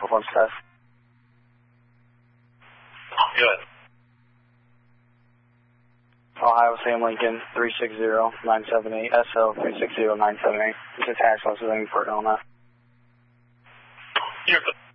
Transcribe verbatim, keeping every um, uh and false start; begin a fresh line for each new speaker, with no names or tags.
performs test.
Good.
Ohio Sam Lincoln, three six zero nine seven eight, S L three six zero nine seven eight. It's attached, also looking for Illinois.
You're good.